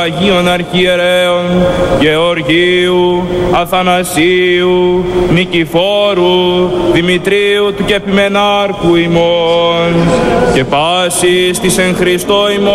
Αγίων Αρχιερέων Γεωργίου, Αθανασίου, Νικηφόρου, Δημητρίου του και Επιμενάρχου ημών και πάσης της εν Χριστώ ημών